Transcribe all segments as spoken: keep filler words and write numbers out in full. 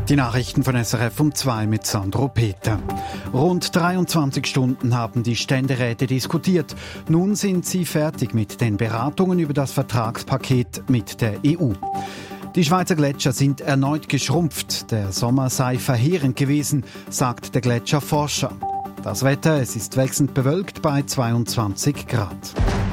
Die Nachrichten von S R F um zwei mit Sandro Peter. Rund dreiundzwanzig Stunden haben die Ständeräte diskutiert. Nun sind sie fertig mit den Beratungen über das Vertragspaket mit der E U. Die Schweizer Gletscher sind erneut geschrumpft. Der Sommer sei verheerend gewesen, sagt der Gletscherforscher. Das Wetter, es ist wechselnd bewölkt bei zweiundzwanzig Grad.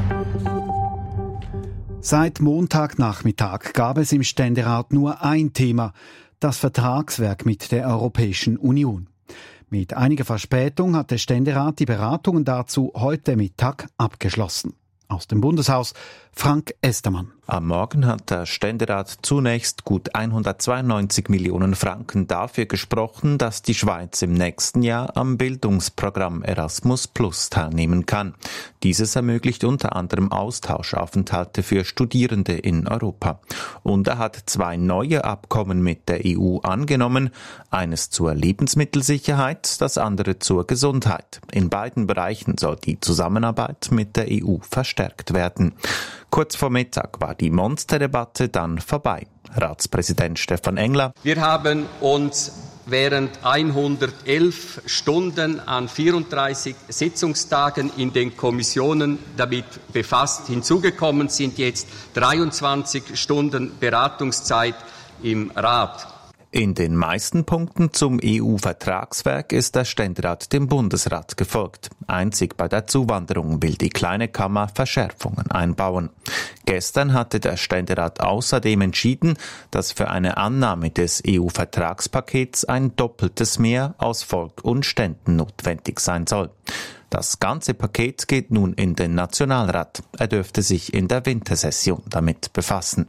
Seit Montagnachmittag gab es im Ständerat nur ein Thema: das Vertragswerk mit der Europäischen Union. Mit einiger Verspätung hat der Ständerat die Beratungen dazu heute Mittag abgeschlossen. Aus dem Bundeshaus Frank Estermann. Am Morgen hat der Ständerat zunächst gut hundertzweiundneunzig Millionen Franken dafür gesprochen, dass die Schweiz im nächsten Jahr am Bildungsprogramm Erasmus Plus teilnehmen kann. Dieses ermöglicht unter anderem Austauschaufenthalte für Studierende in Europa. Und er hat zwei neue Abkommen mit der E U angenommen, eines zur Lebensmittelsicherheit, das andere zur Gesundheit. In beiden Bereichen soll die Zusammenarbeit mit der E U verstärkt werden. Kurz vor Mittag war die Monsterdebatte dann vorbei. Ratspräsident Stefan Engler: Wir haben uns während hundertelf Stunden an vierunddreißig Sitzungstagen in den Kommissionen damit befasst. Hinzugekommen sind jetzt dreiundzwanzig Stunden Beratungszeit im Rat. In den meisten Punkten zum E U-Vertragswerk ist der Ständerat dem Bundesrat gefolgt. Einzig bei der Zuwanderung will die kleine Kammer Verschärfungen einbauen. Gestern hatte der Ständerat außerdem entschieden, dass für eine Annahme des E U-Vertragspakets ein doppeltes Mehr aus Volk und Ständen notwendig sein soll. Das ganze Paket geht nun in den Nationalrat. Er dürfte sich in der Wintersession damit befassen.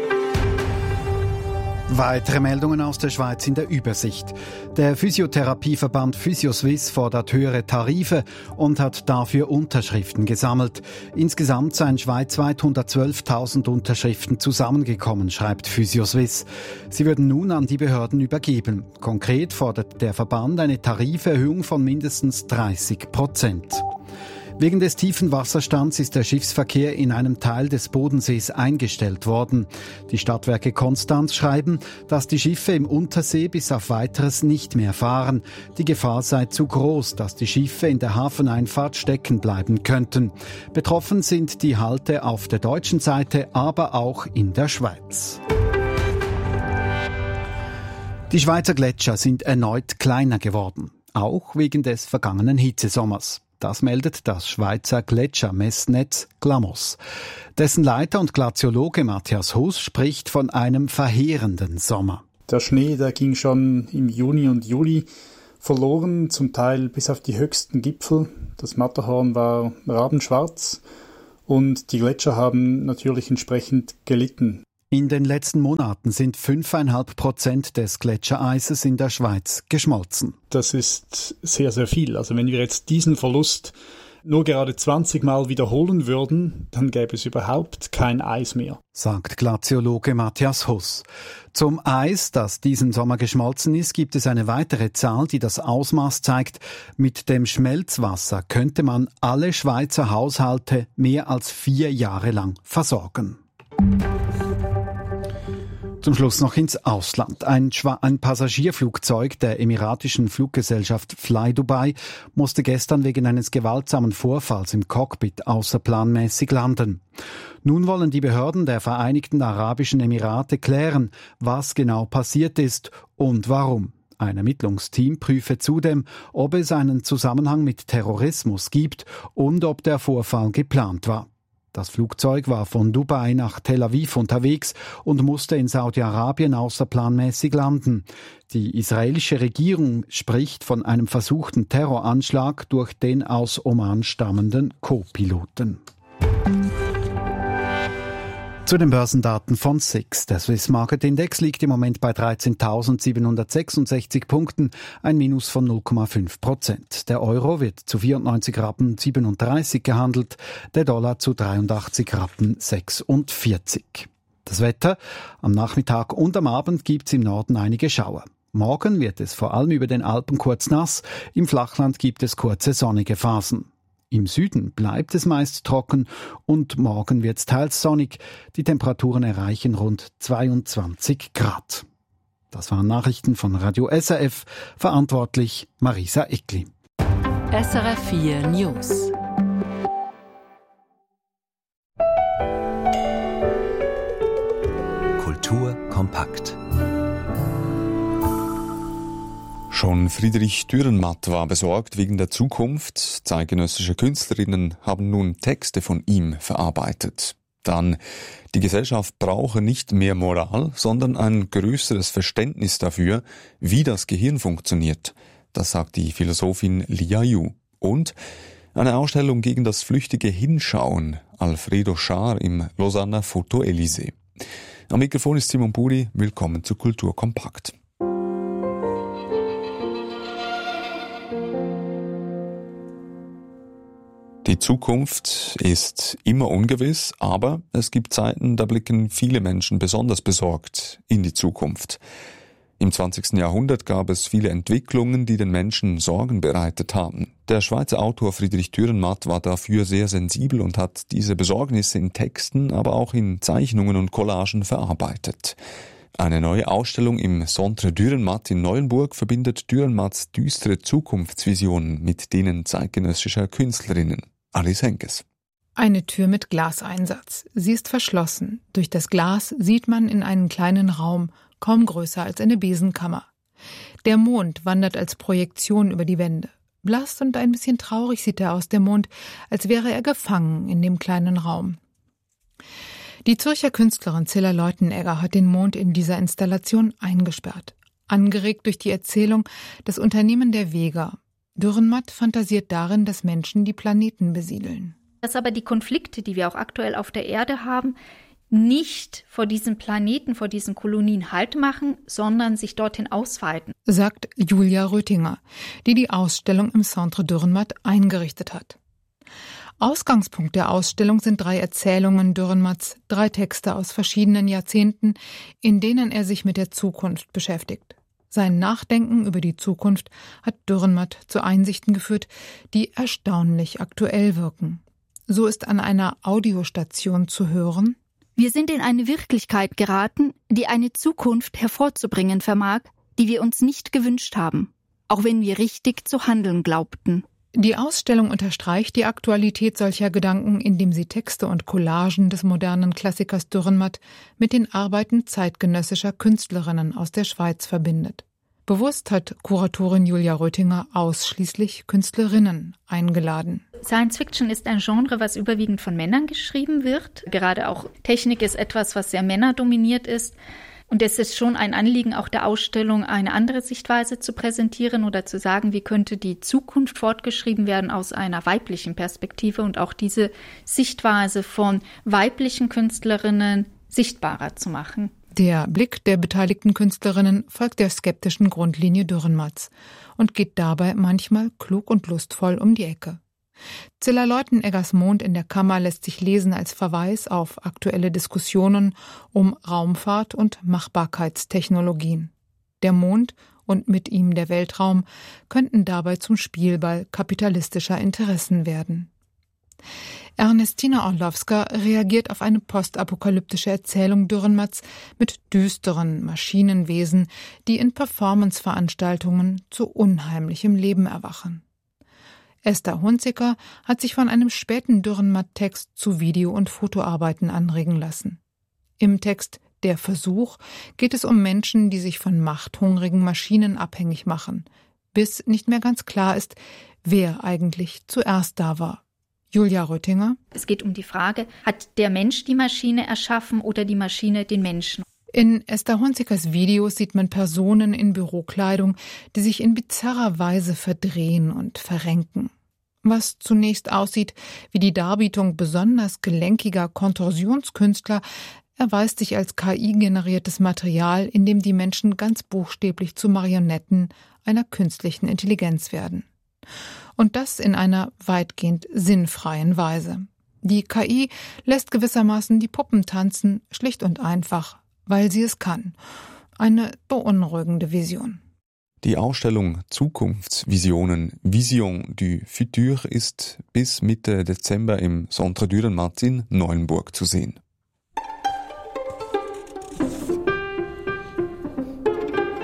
Weitere Meldungen aus der Schweiz in der Übersicht. Der Physiotherapieverband Physioswiss fordert höhere Tarife und hat dafür Unterschriften gesammelt. Insgesamt seien schweizweit hundertzwölftausend Unterschriften zusammengekommen, schreibt Physioswiss. Sie würden nun an die Behörden übergeben. Konkret fordert der Verband eine Tariferhöhung von mindestens dreißig Prozent. Wegen des tiefen Wasserstands ist der Schiffsverkehr in einem Teil des Bodensees eingestellt worden. Die Stadtwerke Konstanz schreiben, dass die Schiffe im Untersee bis auf Weiteres nicht mehr fahren. Die Gefahr sei zu groß, dass die Schiffe in der Hafeneinfahrt stecken bleiben könnten. Betroffen sind die Halte auf der deutschen Seite, aber auch in der Schweiz. Die Schweizer Gletscher sind erneut kleiner geworden, auch wegen des vergangenen Hitzesommers. Das meldet das Schweizer Gletschermessnetz GLAMOS. Dessen Leiter und Glaziologe Matthias Huss spricht von einem verheerenden Sommer. Der Schnee, der ging schon im Juni und Juli verloren, zum Teil bis auf die höchsten Gipfel. Das Matterhorn war rabenschwarz und die Gletscher haben natürlich entsprechend gelitten. In den letzten Monaten sind fünf Komma fünf Prozent des Gletschereises in der Schweiz geschmolzen. Das ist sehr, sehr viel. Also wenn wir jetzt diesen Verlust nur gerade zwanzig Mal wiederholen würden, dann gäbe es überhaupt kein Eis mehr, sagt Glaziologe Matthias Huss. Zum Eis, das diesen Sommer geschmolzen ist, gibt es eine weitere Zahl, die das Ausmaß zeigt. Mit dem Schmelzwasser könnte man alle Schweizer Haushalte mehr als vier Jahre lang versorgen. Zum Schluss noch ins Ausland. Ein, Schwa- ein Passagierflugzeug der emiratischen Fluggesellschaft Fly Dubai musste gestern wegen eines gewaltsamen Vorfalls im Cockpit außerplanmäßig landen. Nun wollen die Behörden der Vereinigten Arabischen Emirate klären, was genau passiert ist und warum. Ein Ermittlungsteam prüfe zudem, ob es einen Zusammenhang mit Terrorismus gibt und ob der Vorfall geplant war. Das Flugzeug war von Dubai nach Tel Aviv unterwegs und musste in Saudi-Arabien außerplanmäßig landen. Die israelische Regierung spricht von einem versuchten Terroranschlag durch den aus Oman stammenden Co-Piloten. Zu den Börsendaten von S I X. Der Swiss Market Index liegt im Moment bei dreizehntausendsiebenhundertsechsundsechzig Punkten, ein Minus von null Komma fünf Prozent. Der Euro wird zu vierundneunzig Rappen siebenunddreißig gehandelt, der Dollar zu dreiundachtzig Rappen sechsundvierzig. Das Wetter: am Nachmittag und am Abend gibt's im Norden einige Schauer. Morgen wird es vor allem über den Alpen kurz nass, im Flachland gibt es kurze sonnige Phasen. Im Süden bleibt es meist trocken und morgen wird es teils sonnig. Die Temperaturen erreichen rund zweiundzwanzig Grad. Das waren Nachrichten von Radio S R F, verantwortlich Marisa Eckli. S R F vier News. Kultur kompakt. Schon Friedrich Dürrenmatt war besorgt wegen der Zukunft. Zeitgenössische Künstlerinnen haben nun Texte von ihm verarbeitet. Dann, die Gesellschaft brauche nicht mehr Moral, sondern ein größeres Verständnis dafür, wie das Gehirn funktioniert. Das sagt die Philosophin Lia Yu. Und eine Ausstellung gegen das flüchtige Hinschauen, Alfredo Schaar im Lausanner Foto Elysée. Am Mikrofon ist Simon Buri, willkommen zu Kultur kompakt. Die Zukunft ist immer ungewiss, aber es gibt Zeiten, da blicken viele Menschen besonders besorgt in die Zukunft. Im zwanzigsten Jahrhundert gab es viele Entwicklungen, die den Menschen Sorgen bereitet haben. Der Schweizer Autor Friedrich Dürrenmatt war dafür sehr sensibel und hat diese Besorgnisse in Texten, aber auch in Zeichnungen und Collagen verarbeitet. Eine neue Ausstellung im Centre Dürrenmatt in Neuenburg verbindet Dürrenmatts düstere Zukunftsvisionen mit denen zeitgenössischer Künstlerinnen. Alice Henkes. Eine Tür mit Glaseinsatz. Sie ist verschlossen. Durch das Glas sieht man in einen kleinen Raum, kaum größer als eine Besenkammer. Der Mond wandert als Projektion über die Wände. Blass und ein bisschen traurig sieht er aus, der Mond, als wäre er gefangen in dem kleinen Raum. Die Zürcher Künstlerin Zilla Leutenegger hat den Mond in dieser Installation eingesperrt. Angeregt durch die Erzählung Das Unternehmen der Vega. Dürrenmatt fantasiert darin, dass Menschen die Planeten besiedeln. Dass aber die Konflikte, die wir auch aktuell auf der Erde haben, nicht vor diesen Planeten, vor diesen Kolonien Halt machen, sondern sich dorthin ausweiten, sagt Julia Röthinger, die die Ausstellung im Centre Dürrenmatt eingerichtet hat. Ausgangspunkt der Ausstellung sind drei Erzählungen Dürrenmatts, drei Texte aus verschiedenen Jahrzehnten, in denen er sich mit der Zukunft beschäftigt. Sein Nachdenken über die Zukunft hat Dürrenmatt zu Einsichten geführt, die erstaunlich aktuell wirken. So ist an einer Audiostation zu hören: Wir sind in eine Wirklichkeit geraten, die eine Zukunft hervorzubringen vermag, die wir uns nicht gewünscht haben, auch wenn wir richtig zu handeln glaubten. Die Ausstellung unterstreicht die Aktualität solcher Gedanken, indem sie Texte und Collagen des modernen Klassikers Dürrenmatt mit den Arbeiten zeitgenössischer Künstlerinnen aus der Schweiz verbindet. Bewusst hat Kuratorin Julia Röthinger ausschließlich Künstlerinnen eingeladen. Science Fiction ist ein Genre, was überwiegend von Männern geschrieben wird. Gerade auch Technik ist etwas, was sehr männerdominiert ist. Und es ist schon ein Anliegen, auch der Ausstellung eine andere Sichtweise zu präsentieren oder zu sagen, wie könnte die Zukunft fortgeschrieben werden aus einer weiblichen Perspektive und auch diese Sichtweise von weiblichen Künstlerinnen sichtbarer zu machen. Der Blick der beteiligten Künstlerinnen folgt der skeptischen Grundlinie Dürrenmatts und geht dabei manchmal klug und lustvoll um die Ecke. Zilla Leuteneggers Mond in der Kammer lässt sich lesen als Verweis auf aktuelle Diskussionen um Raumfahrt und Machbarkeitstechnologien. Der Mond und mit ihm der Weltraum könnten dabei zum Spielball kapitalistischer Interessen werden. Ernestina Orlowska reagiert auf eine postapokalyptische Erzählung Dürrenmatts mit düsteren Maschinenwesen, die in Performanceveranstaltungen zu unheimlichem Leben erwachen. Esther Hunziker hat sich von einem späten Dürrenmatt-Text zu Video- und Fotoarbeiten anregen lassen. Im Text »Der Versuch« geht es um Menschen, die sich von machthungrigen Maschinen abhängig machen, bis nicht mehr ganz klar ist, wer eigentlich zuerst da war. Julia Röthinger. Es geht um die Frage, hat der Mensch die Maschine erschaffen oder die Maschine den Menschen? In Esther Hunzikers Videos sieht man Personen in Bürokleidung, die sich in bizarrer Weise verdrehen und verrenken. Was zunächst aussieht wie die Darbietung besonders gelenkiger Kontorsionskünstler, erweist sich als K I-generiertes Material, in dem die Menschen ganz buchstäblich zu Marionetten einer künstlichen Intelligenz werden. Und das in einer weitgehend sinnfreien Weise. Die K I lässt gewissermaßen die Puppen tanzen, schlicht und einfach, weil sie es kann. Eine beunruhigende Vision. Die Ausstellung Zukunftsvisionen, Vision du Futur, ist bis Mitte Dezember im Centre Dürrenmatt in Neuenburg zu sehen.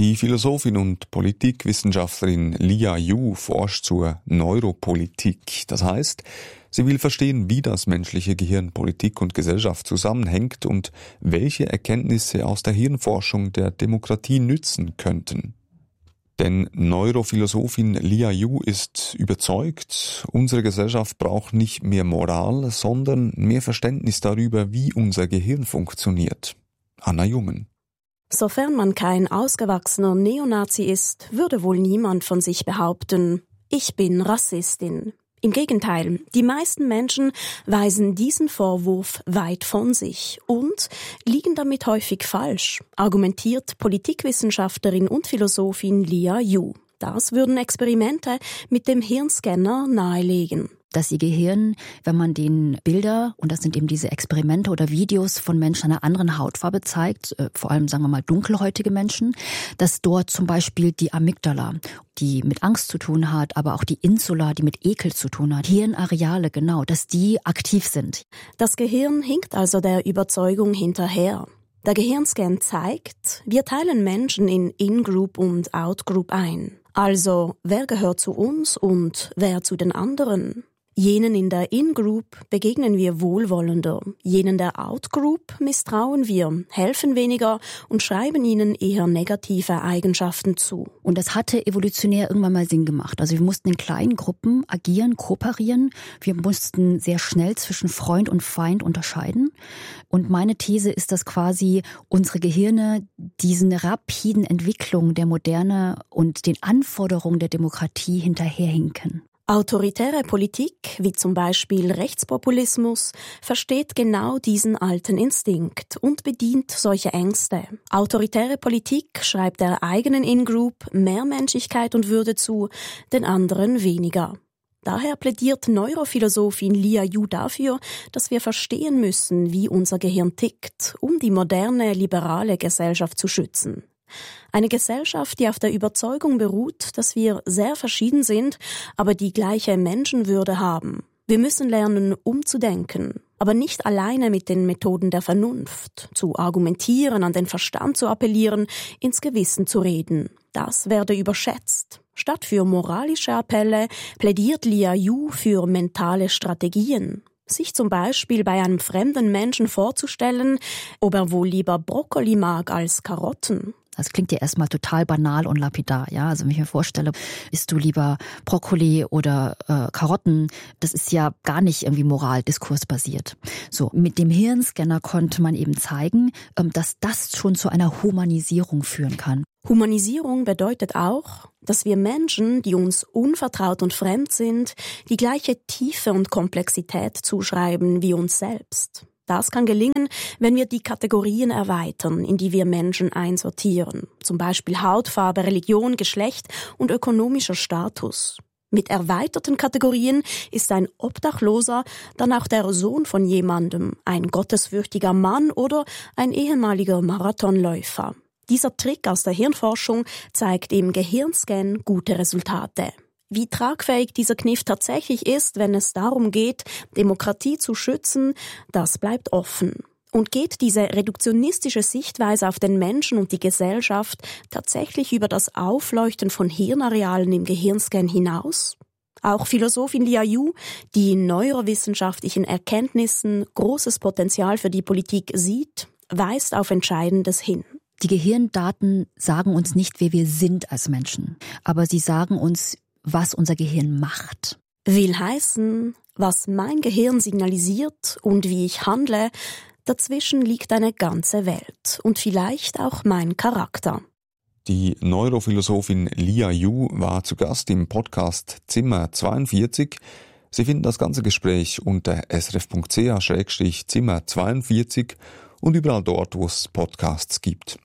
Die Philosophin und Politikwissenschaftlerin Lia Yu forscht zur Neuropolitik. Das heißt, sie will verstehen, wie das menschliche Gehirn, Politik und Gesellschaft zusammenhängt und welche Erkenntnisse aus der Hirnforschung der Demokratie nützen könnten. Denn Neurophilosophin Lia Yu ist überzeugt, unsere Gesellschaft braucht nicht mehr Moral, sondern mehr Verständnis darüber, wie unser Gehirn funktioniert. Anna Jungen. Sofern man kein ausgewachsener Neonazi ist, würde wohl niemand von sich behaupten, ich bin Rassistin. Im Gegenteil, die meisten Menschen weisen diesen Vorwurf weit von sich und liegen damit häufig falsch, argumentiert Politikwissenschaftlerin und Philosophin Lia Yu. Das würden Experimente mit dem Hirnscanner nahelegen. Dass ihr Gehirn, wenn man den Bilder, und das sind eben diese Experimente oder Videos von Menschen einer anderen Hautfarbe zeigt, vor allem sagen wir mal dunkelhäutige Menschen, dass dort zum Beispiel die Amygdala, die mit Angst zu tun hat, aber auch die Insula, die mit Ekel zu tun hat, Hirnareale genau, dass die aktiv sind. Das Gehirn hinkt also der Überzeugung hinterher. Der Gehirnscan zeigt, wir teilen Menschen in In-Group und Out-Group ein. Also, wer gehört zu uns und wer zu den anderen? Jenen in der In-Group begegnen wir wohlwollender, jenen der Out-Group misstrauen wir, helfen weniger und schreiben ihnen eher negative Eigenschaften zu. Und das hatte evolutionär irgendwann mal Sinn gemacht. Also wir mussten in kleinen Gruppen agieren, kooperieren. Wir mussten sehr schnell zwischen Freund und Feind unterscheiden. Und meine These ist, dass quasi unsere Gehirne diesen rapiden Entwicklungen der Moderne und den Anforderungen der Demokratie hinterherhinken. Autoritäre Politik, wie zum Beispiel Rechtspopulismus, versteht genau diesen alten Instinkt und bedient solche Ängste. Autoritäre Politik schreibt der eigenen In-Group mehr Menschlichkeit und Würde zu, den anderen weniger. Daher plädiert Neurophilosophin Lia Yu dafür, dass wir verstehen müssen, wie unser Gehirn tickt, um die moderne, liberale Gesellschaft zu schützen. Eine Gesellschaft, die auf der Überzeugung beruht, dass wir sehr verschieden sind, aber die gleiche Menschenwürde haben. Wir müssen lernen, umzudenken, aber nicht alleine mit den Methoden der Vernunft, zu argumentieren, an den Verstand zu appellieren, ins Gewissen zu reden. Das werde überschätzt. Statt für moralische Appelle plädiert Lia Yu für mentale Strategien. Sich zum Beispiel bei einem fremden Menschen vorzustellen, ob er wohl lieber Brokkoli mag als Karotten. Das klingt ja erstmal total banal und lapidar, ja. Also wenn ich mir vorstelle, isst du lieber Brokkoli oder äh, Karotten, das ist ja gar nicht irgendwie moraldiskursbasiert. So, mit dem Hirnscanner konnte man eben zeigen, ähm, dass das schon zu einer Humanisierung führen kann. Humanisierung bedeutet auch, dass wir Menschen, die uns unvertraut und fremd sind, die gleiche Tiefe und Komplexität zuschreiben wie uns selbst. Das kann gelingen, wenn wir die Kategorien erweitern, in die wir Menschen einsortieren, zum Beispiel Hautfarbe, Religion, Geschlecht und ökonomischer Status. Mit erweiterten Kategorien ist ein Obdachloser dann auch der Sohn von jemandem, ein gottesfürchtiger Mann oder ein ehemaliger Marathonläufer. Dieser Trick aus der Hirnforschung zeigt im Gehirnscan gute Resultate. Wie tragfähig dieser Kniff tatsächlich ist, wenn es darum geht, Demokratie zu schützen, das bleibt offen. Und geht diese reduktionistische Sichtweise auf den Menschen und die Gesellschaft tatsächlich über das Aufleuchten von Hirnarealen im Gehirnscan hinaus? Auch Philosophin Lia Yu, die in neurowissenschaftlichen Erkenntnissen großes Potenzial für die Politik sieht, weist auf Entscheidendes hin. Die Gehirndaten sagen uns nicht, wer wir sind als Menschen, aber sie sagen uns, was unser Gehirn macht. Will heißen, was mein Gehirn signalisiert und wie ich handle, dazwischen liegt eine ganze Welt und vielleicht auch mein Charakter. Die Neurophilosophin Lia Yu war zu Gast im Podcast Zimmer zweiundvierzig. Sie finden das ganze Gespräch unter srf.ch Schrägstrich Zimmer zweiundvierzig und überall dort, wo es Podcasts gibt.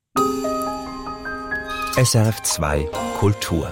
S R F zwei Kultur.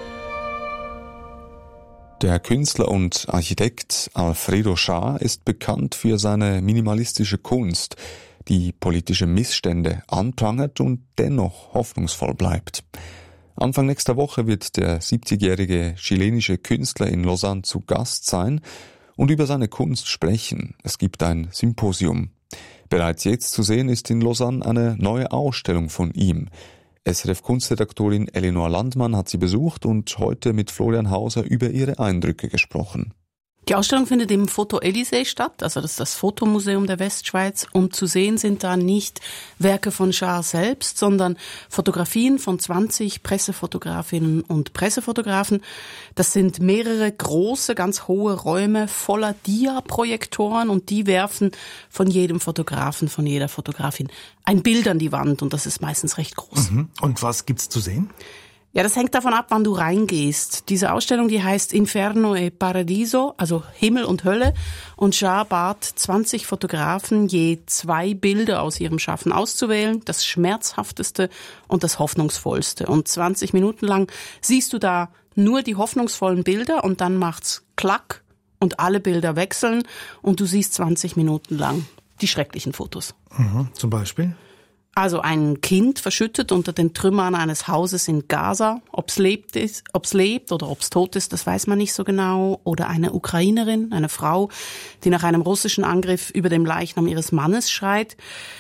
Der Künstler und Architekt Alfredo Schaar ist bekannt für seine minimalistische Kunst, die politische Missstände anprangert und dennoch hoffnungsvoll bleibt. Anfang nächster Woche wird der siebzigjährige chilenische Künstler in Lausanne zu Gast sein und über seine Kunst sprechen. Es gibt ein Symposium. Bereits jetzt zu sehen ist in Lausanne eine neue Ausstellung von ihm. S R F-Kunstredaktorin Elinor Landmann hat sie besucht und heute mit Florian Hauser über ihre Eindrücke gesprochen. Die Ausstellung findet im Foto Elysée statt, also das ist das Fotomuseum der Westschweiz. Und zu sehen sind da nicht Werke von Char selbst, sondern Fotografien von zwanzig Pressefotografinnen und Pressefotografen. Das sind mehrere große, ganz hohe Räume voller Dia-Projektoren und die werfen von jedem Fotografen, von jeder Fotografin ein Bild an die Wand und das ist meistens recht groß. Mhm. Und was gibt's zu sehen? Ja, das hängt davon ab, wann du reingehst. Diese Ausstellung, die heißt Inferno e Paradiso, also Himmel und Hölle. Und Char bat zwanzig Fotografen, je zwei Bilder aus ihrem Schaffen auszuwählen, das schmerzhafteste und das hoffnungsvollste. Und zwanzig Minuten lang siehst du da nur die hoffnungsvollen Bilder und dann macht's Klack und alle Bilder wechseln und du siehst zwanzig Minuten lang die schrecklichen Fotos. Mhm, zum Beispiel? Also ein Kind verschüttet unter den Trümmern eines Hauses in Gaza. Ob's lebt ist, ob's lebt oder ob's tot ist, das weiß man nicht so genau. Oder eine Ukrainerin, eine Frau, die nach einem russischen Angriff über dem Leichnam ihres Mannes schreit.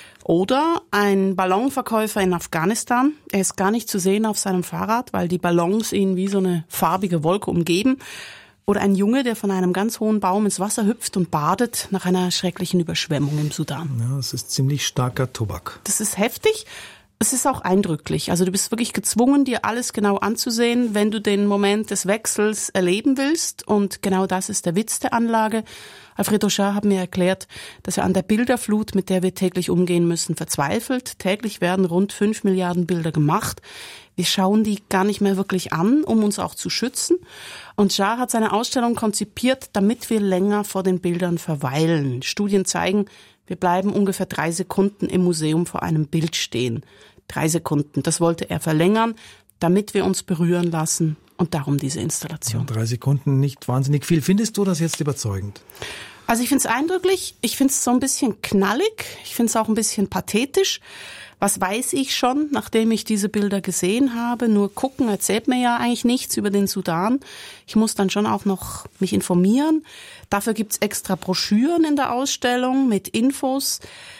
Oder ein Ballonverkäufer in Afghanistan. Er ist gar nicht zu sehen auf seinem Fahrrad, weil die Ballons ihn wie so eine farbige Wolke umgeben. Oder ein Junge, der von einem ganz hohen Baum ins Wasser hüpft und badet nach einer schrecklichen Überschwemmung im Sudan. Ja, das ist ziemlich starker Tobak. Das ist heftig. Es ist auch eindrücklich. Also du bist wirklich gezwungen, dir alles genau anzusehen, wenn du den Moment des Wechsels erleben willst. Und genau das ist der Witz der Anlage. Alfredo Char hat mir erklärt, dass er an der Bilderflut, mit der wir täglich umgehen müssen, verzweifelt. Täglich werden rund fünf Milliarden Bilder gemacht. Wir schauen die gar nicht mehr wirklich an, um uns auch zu schützen. Und Char hat seine Ausstellung konzipiert, damit wir länger vor den Bildern verweilen. Studien zeigen, wir bleiben ungefähr drei Sekunden im Museum vor einem Bild stehen. Drei Sekunden, das wollte er verlängern, damit wir uns berühren lassen. Und darum diese Installation. Ja, drei Sekunden, nicht wahnsinnig viel. Findest du das jetzt überzeugend? Also ich finde es eindrücklich. Ich finde es so ein bisschen knallig. Ich finde es auch ein bisschen pathetisch. Was weiß ich schon, nachdem ich diese Bilder gesehen habe? Nur gucken erzählt mir ja eigentlich nichts über den Sudan. Ich muss dann schon auch noch mich informieren. Dafür gibt's extra Broschüren in der Ausstellung mit Infos.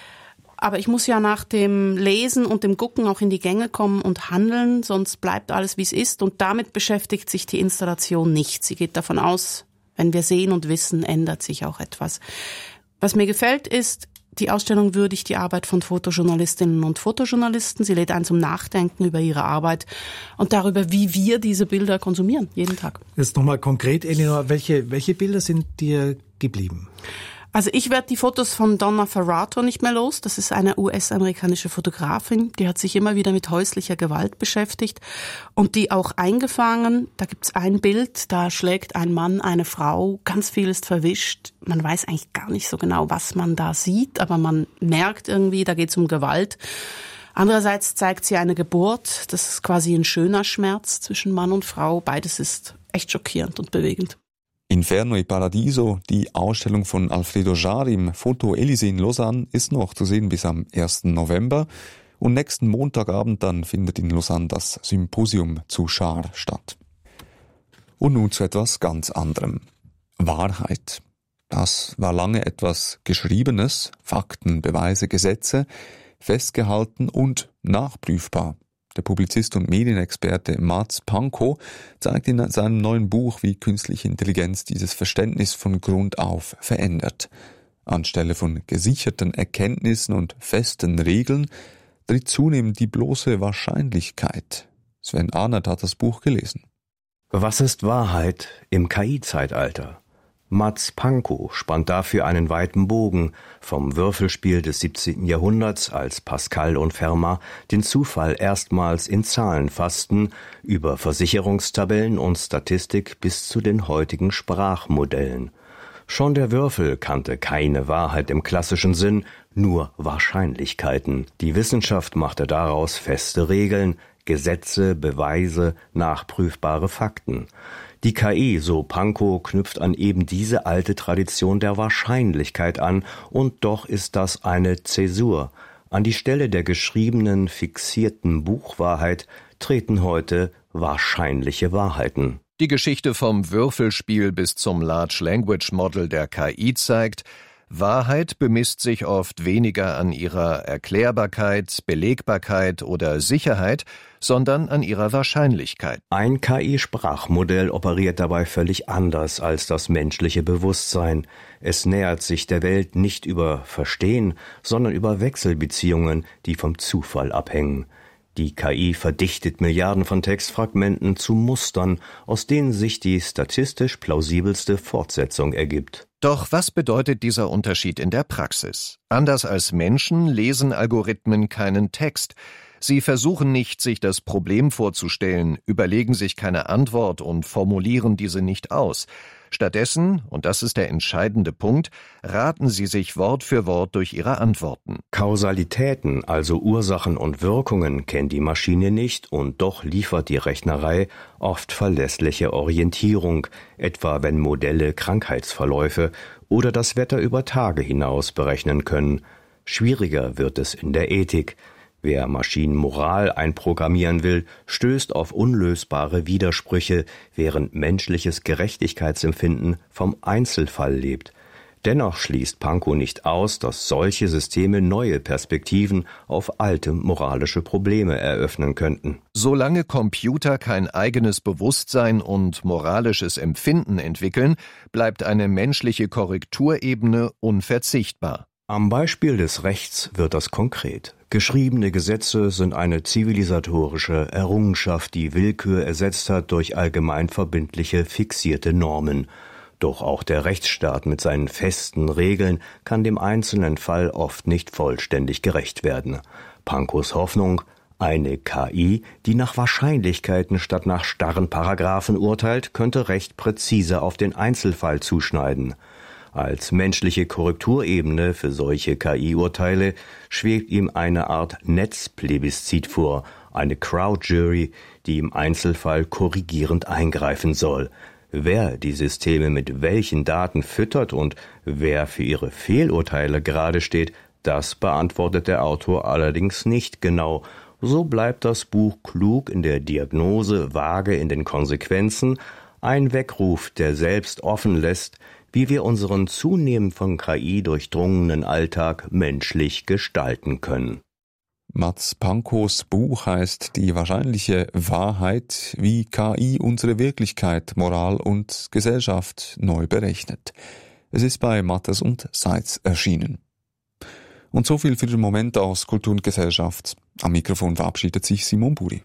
Aber ich muss ja nach dem Lesen und dem Gucken auch in die Gänge kommen und handeln, sonst bleibt alles, wie es ist. Und damit beschäftigt sich die Installation nicht. Sie geht davon aus, wenn wir sehen und wissen, ändert sich auch etwas. Was mir gefällt ist, die Ausstellung würdigt die Arbeit von Fotojournalistinnen und Fotojournalisten. Sie lädt einen zum Nachdenken über ihre Arbeit und darüber, wie wir diese Bilder konsumieren, jeden Tag. Jetzt nochmal konkret, Elinor, welche, welche Bilder sind dir geblieben? Also ich werde die Fotos von Donna Ferrato nicht mehr los. Das ist eine U S-amerikanische Fotografin, die hat sich immer wieder mit häuslicher Gewalt beschäftigt und die auch eingefangen. Da gibt's ein Bild, da schlägt ein Mann eine Frau, ganz viel ist verwischt. Man weiß eigentlich gar nicht so genau, was man da sieht, aber man merkt irgendwie, da geht's um Gewalt. Andererseits zeigt sie eine Geburt, das ist quasi ein schöner Schmerz zwischen Mann und Frau. Beides ist echt schockierend und bewegend. Inferno e Paradiso, die Ausstellung von Alfredo Char im Foto Elysée in Lausanne, ist noch zu sehen bis am ersten November. Und nächsten Montagabend dann findet in Lausanne das Symposium zu Char statt. Und nun zu etwas ganz anderem. Wahrheit. Das war lange etwas Geschriebenes, Fakten, Beweise, Gesetze, festgehalten und nachprüfbar. Der Publizist und Medienexperte Mats Pankow zeigt in seinem neuen Buch, wie künstliche Intelligenz dieses Verständnis von Grund auf verändert. Anstelle von gesicherten Erkenntnissen und festen Regeln tritt zunehmend die bloße Wahrscheinlichkeit. Sven Arnert hat das Buch gelesen. Was ist Wahrheit im K I-Zeitalter? Mats Pankow spannt dafür einen weiten Bogen vom Würfelspiel des siebzehnten Jahrhunderts, als Pascal und Fermat den Zufall erstmals in Zahlen fassten, über Versicherungstabellen und Statistik bis zu den heutigen Sprachmodellen. Schon der Würfel kannte keine Wahrheit im klassischen Sinn, nur Wahrscheinlichkeiten. Die Wissenschaft machte daraus feste Regeln, Gesetze, Beweise, nachprüfbare Fakten. Die K I, so Pankow, knüpft an eben diese alte Tradition der Wahrscheinlichkeit an, und doch ist das eine Zäsur. An die Stelle der geschriebenen, fixierten Buchwahrheit treten heute wahrscheinliche Wahrheiten. Die Geschichte vom Würfelspiel bis zum Large Language Model der K I zeigt, Wahrheit bemisst sich oft weniger an ihrer Erklärbarkeit, Belegbarkeit oder Sicherheit, sondern an ihrer Wahrscheinlichkeit. Ein K I-Sprachmodell operiert dabei völlig anders als das menschliche Bewusstsein. Es nähert sich der Welt nicht über Verstehen, sondern über Wechselbeziehungen, die vom Zufall abhängen. Die K I verdichtet Milliarden von Textfragmenten zu Mustern, aus denen sich die statistisch plausibelste Fortsetzung ergibt. Doch was bedeutet dieser Unterschied in der Praxis? Anders als Menschen lesen Algorithmen keinen Text. Sie versuchen nicht, sich das Problem vorzustellen, überlegen sich keine Antwort und formulieren diese nicht aus. Stattdessen, und das ist der entscheidende Punkt, raten sie sich Wort für Wort durch ihre Antworten. Kausalitäten, also Ursachen und Wirkungen, kennt die Maschine nicht und doch liefert die Rechnerei oft verlässliche Orientierung, etwa wenn Modelle Krankheitsverläufe oder das Wetter über Tage hinaus berechnen können. Schwieriger wird es in der Ethik. Wer Maschinenmoral einprogrammieren will, stößt auf unlösbare Widersprüche, während menschliches Gerechtigkeitsempfinden vom Einzelfall lebt. Dennoch schließt Pankow nicht aus, dass solche Systeme neue Perspektiven auf alte moralische Probleme eröffnen könnten. Solange Computer kein eigenes Bewusstsein und moralisches Empfinden entwickeln, bleibt eine menschliche Korrekturebene unverzichtbar. Am Beispiel des Rechts wird das konkret. Geschriebene Gesetze sind eine zivilisatorische Errungenschaft, die Willkür ersetzt hat durch allgemein verbindliche, fixierte Normen. Doch auch der Rechtsstaat mit seinen festen Regeln kann dem einzelnen Fall oft nicht vollständig gerecht werden. Pankows Hoffnung: eine K I, die nach Wahrscheinlichkeiten statt nach starren Paragraphen urteilt, könnte Recht präziser auf den Einzelfall zuschneiden. Als menschliche Korrekturebene für solche K I-Urteile schwebt ihm eine Art Netzplebiscit vor, eine Crowd-Jury, die im Einzelfall korrigierend eingreifen soll. Wer die Systeme mit welchen Daten füttert und wer für ihre Fehlurteile gerade steht, das beantwortet der Autor allerdings nicht genau. So bleibt das Buch klug in der Diagnose, vage in den Konsequenzen, ein Weckruf, der selbst offen lässt, wie wir unseren zunehmend von K I durchdrungenen Alltag menschlich gestalten können. Mats Pankows Buch heißt Die wahrscheinliche Wahrheit, wie K I unsere Wirklichkeit, Moral und Gesellschaft neu berechnet. Es ist bei Matters und Seitz erschienen. Und so viel für den Moment aus Kultur und Gesellschaft. Am Mikrofon verabschiedet sich Simon Buri.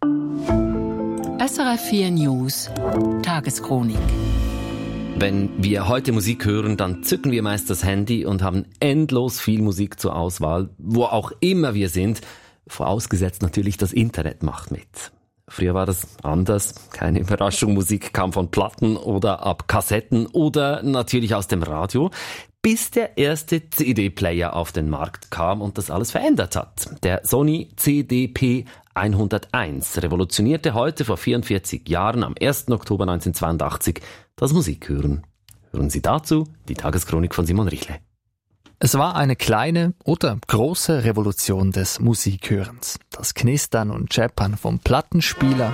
S R F vier News Tageschronik. Wenn wir heute Musik hören, dann zücken wir meist das Handy und haben endlos viel Musik zur Auswahl, wo auch immer wir sind, vorausgesetzt natürlich das Internet macht mit. Früher war das anders, keine Überraschung, Musik kam von Platten oder ab Kassetten oder natürlich aus dem Radio, bis der erste C D-Player auf den Markt kam und das alles verändert hat. Der Sony C D P hunderteins revolutionierte heute vor vierundvierzig Jahren am ersten Oktober neunzehnhundertzweiundachtzig das Musikhören. Hören Sie dazu die Tageschronik von Simon Richle. Es war eine kleine oder große Revolution des Musikhörens. Das Knistern und Scheppern vom Plattenspieler,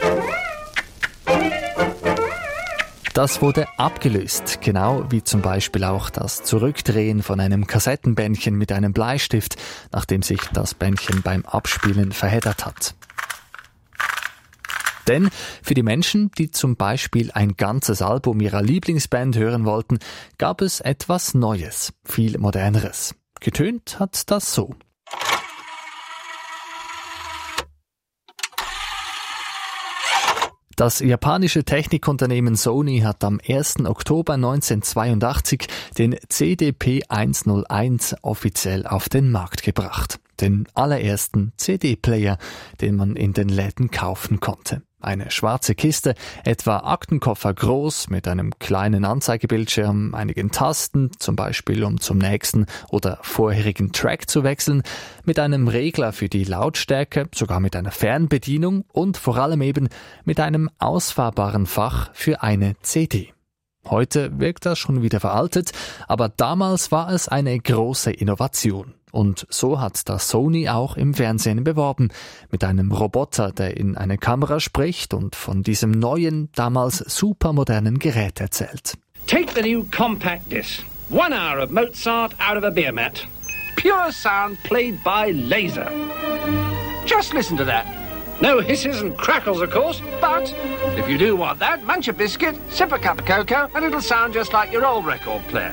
das wurde abgelöst, genau wie zum Beispiel auch das Zurückdrehen von einem Kassettenbändchen mit einem Bleistift, nachdem sich das Bändchen beim Abspielen verheddert hat. Denn für die Menschen, die zum Beispiel ein ganzes Album ihrer Lieblingsband hören wollten, gab es etwas Neues, viel Moderneres. Getönt hat das so. Das japanische Technikunternehmen Sony hat am ersten Oktober neunzehnhundertzweiundachtzig den C D P hunderteins offiziell auf den Markt gebracht. Den allerersten C D-Player, den man in den Läden kaufen konnte. Eine schwarze Kiste, etwa Aktenkoffer groß, mit einem kleinen Anzeigebildschirm, einigen Tasten, zum Beispiel um zum nächsten oder vorherigen Track zu wechseln, mit einem Regler für die Lautstärke, sogar mit einer Fernbedienung und vor allem eben mit einem ausfahrbaren Fach für eine C D. Heute wirkt das schon wieder veraltet, aber damals war es eine große Innovation. Und so hat das Sony auch im Fernsehen beworben, mit einem Roboter, der in eine Kamera spricht und von diesem neuen, damals supermodernen Gerät erzählt. Take the new compact disc. One hour of Mozart out of a beer mat. Pure sound played by laser. Just listen to that. No hisses and crackles, of course, but if you do want that, munch a biscuit, sip a cup of cocoa, and it'll sound just like your old record player.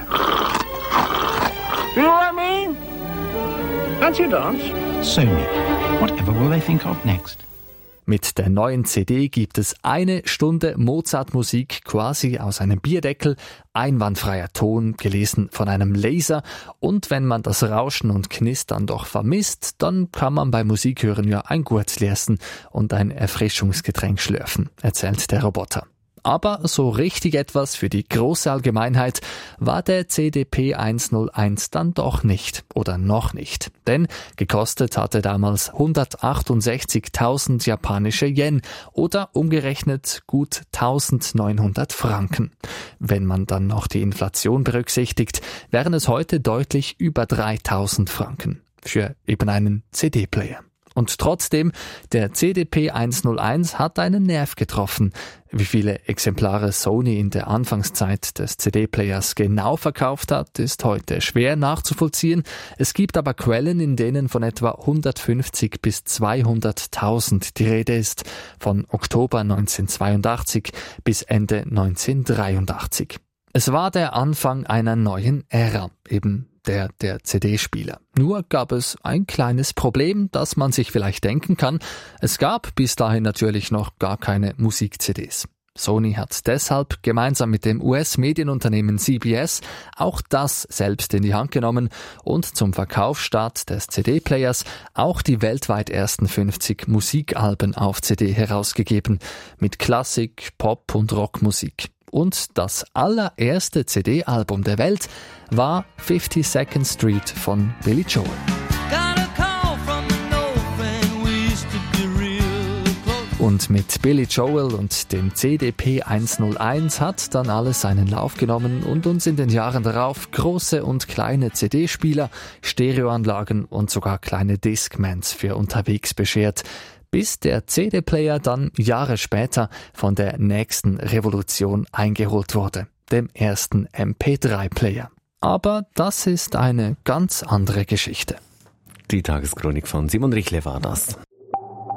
You know what I mean? Fancy a dance? Sony. Whatever will they think of next? Mit der neuen C D gibt es eine Stunde Mozart-Musik quasi aus einem Bierdeckel, einwandfreier Ton, gelesen von einem Laser. Und wenn man das Rauschen und Knistern doch vermisst, dann kann man beim Musikhören ja ein Gurzli essen und ein Erfrischungsgetränk schlürfen, erzählt der Roboter. Aber so richtig etwas für die große Allgemeinheit war der C D P hunderteins dann doch nicht oder noch nicht. Denn gekostet hatte damals hundertachtundsechzigtausend japanische Yen oder umgerechnet gut eintausendneunhundert Franken. Wenn man dann noch die Inflation berücksichtigt, wären es heute deutlich über dreitausend Franken für eben einen C D-Player. Und trotzdem, der C D P hunderteins hat einen Nerv getroffen. Wie viele Exemplare Sony in der Anfangszeit des C D-Players genau verkauft hat, ist heute schwer nachzuvollziehen. Es gibt aber Quellen, in denen von etwa hundertfünfzig bis zweihunderttausend die Rede ist, von Oktober neunzehnhundertzweiundachtzig bis Ende neunzehnhundertdreiundachtzig. Es war der Anfang einer neuen Ära, eben der der C D-Spieler. Nur gab es ein kleines Problem, das man sich vielleicht denken kann. Es gab bis dahin natürlich noch gar keine Musik-C Ds. Sony hat deshalb gemeinsam mit dem U S-Medienunternehmen C B S auch das selbst in die Hand genommen und zum Verkaufsstart des C D-Players auch die weltweit ersten fünfzig Musikalben auf C D herausgegeben, mit Klassik, Pop und Rockmusik. Und das allererste C D-Album der Welt war fifty-second Street von Billy Joel. Und mit Billy Joel und dem C D P hunderteins hat dann alles seinen Lauf genommen und uns in den Jahren darauf große und kleine C D-Spieler, Stereoanlagen und sogar kleine Discmans für unterwegs beschert, bis der C D-Player dann Jahre später von der nächsten Revolution eingeholt wurde, dem ersten M P drei Player. Aber das ist eine ganz andere Geschichte. Die Tageschronik von Simon Richle war das.